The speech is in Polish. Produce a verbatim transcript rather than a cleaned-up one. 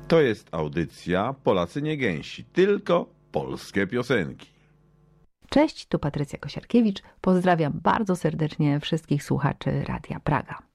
To jest audycja Polacy nie gęsi, tylko polskie piosenki. Cześć, tu Patrycja Kosiarkiewicz. Pozdrawiam bardzo serdecznie wszystkich słuchaczy Radia Praga.